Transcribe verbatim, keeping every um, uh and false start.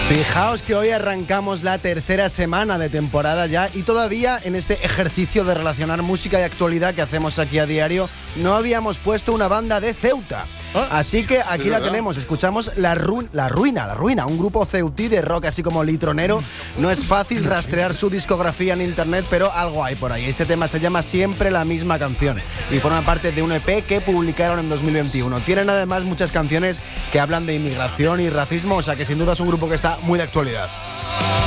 Fijaos que hoy arrancamos la tercera semana de temporada ya y todavía en este ejercicio de relacionar música y actualidad que hacemos aquí a diario no habíamos puesto una banda de Ceuta. ¿Ah? Así que aquí la tenemos, escuchamos la, Ru la Ruina, La Ruina, un grupo ceutí de rock así como litronero. No es fácil rastrear su discografía en internet, pero algo hay por ahí. Este tema se llama Siempre la misma canción y forma parte de un E P que publicaron en dos mil veintiuno. Tienen además muchas canciones que hablan de inmigración y racismo, o sea que sin duda es un grupo que está muy de actualidad.